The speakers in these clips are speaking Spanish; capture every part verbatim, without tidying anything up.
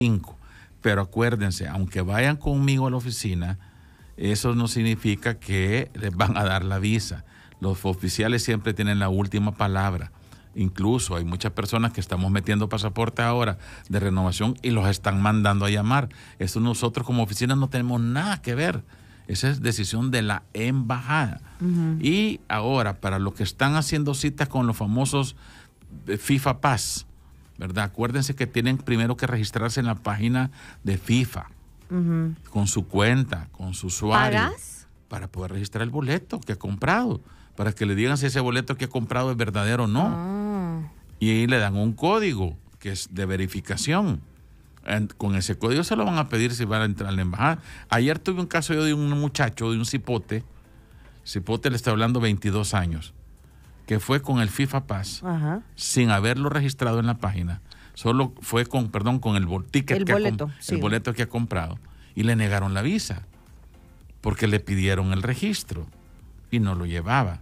cinco. Pero acuérdense, aunque vayan conmigo a la oficina, eso no significa que les van a dar la visa. Los oficiales siempre tienen la última palabra. Incluso hay muchas personas que estamos metiendo pasaportes ahora de renovación y los están mandando a llamar. Eso nosotros como oficina no tenemos nada que ver. Esa es decisión de la embajada. Uh-huh. Y ahora, para los que están haciendo citas con los famosos FIFA Pass, ¿verdad? Acuérdense que tienen primero que registrarse en la página de FIFA, uh-huh, con su cuenta, con su usuario. ¿Pagas? Para poder registrar el boleto que ha comprado, para que le digan si ese boleto que ha comprado es verdadero o no. Ah. Y ahí le dan un código que es de verificación. Con ese código se lo van a pedir si van a entrar a la embajada. Ayer tuve un caso yo de un muchacho, de un cipote, cipote le está hablando veintidós años, que fue con el FIFA Pass, ajá, sin haberlo registrado en la página. Solo fue con, perdón, con el ticket, el que boleto, ha, sí, el boleto que ha comprado, y le negaron la visa porque le pidieron el registro y no lo llevaba.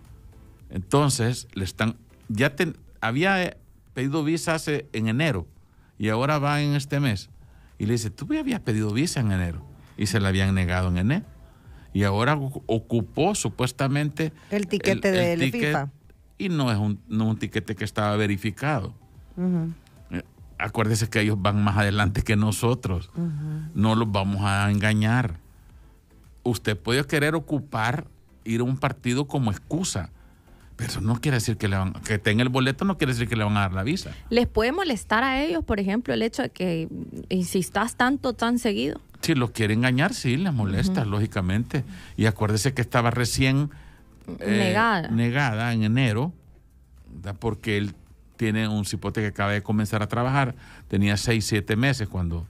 Entonces le están, ya ten, había pedido visa hace en enero y ahora va en este mes y le dice, tú ya habías pedido visa en enero y se la habían negado en enero. Y ahora ocupó supuestamente el tiquete el, el del ticket, FIFA. Y no es un, no un tiquete que estaba verificado. Uh-huh. Eh, acuérdese que ellos van más adelante que nosotros. Uh-huh. No los vamos a engañar. Usted puede querer ocupar, ir a un partido como excusa, pero eso no quiere decir que le van, que tenga el boleto, no quiere decir que le van a dar la visa. ¿Les puede molestar a ellos, por ejemplo, el hecho de que insistas tanto, tan seguido? Si los quiere engañar, sí, les molesta, uh-huh, lógicamente. Y acuérdese que estaba recién eh, negada. negada en enero, ¿verdad? Porque él tiene un cipote que acaba de comenzar a trabajar, tenía seis, siete meses cuando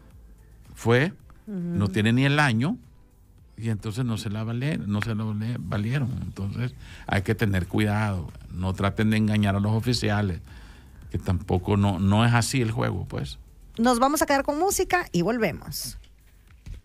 fue, uh-huh, no tiene ni el año, y entonces no se la valieron, no se la valieron. Entonces hay que tener cuidado, no traten de engañar a los oficiales, que tampoco no, no es así el juego, pues. Nos vamos a quedar con música y volvemos.